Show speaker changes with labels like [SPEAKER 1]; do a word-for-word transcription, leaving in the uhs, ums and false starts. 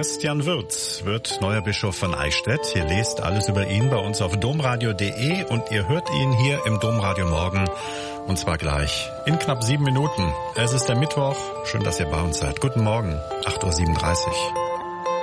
[SPEAKER 1] Christian Wirz wird neuer Bischof von Eichstätt. Ihr lest alles über ihn bei uns auf domradio punkt de und ihr hört ihn hier im Domradio morgen. Und zwar gleich in knapp sieben Minuten. Es ist der Mittwoch. Schön, dass ihr bei uns seid. Guten Morgen, acht Uhr siebenunddreißig.